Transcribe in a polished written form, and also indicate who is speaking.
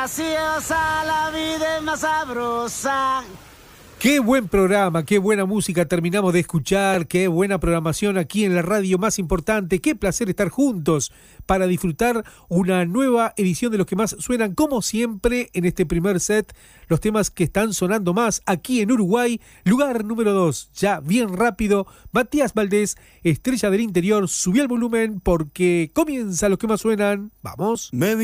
Speaker 1: graciosa, la vida es más sabrosa.
Speaker 2: Qué buen programa, qué buena música terminamos de escuchar, qué buena programación aquí en la radio más importante, qué placer estar juntos para disfrutar una nueva edición de los que más suenan, como siempre en este primer set, los temas que están sonando más aquí en Uruguay. Lugar número 2, ya bien rápido, Matías Valdés, Estrella del Interior, subí el volumen porque comienza los que más suenan, vamos.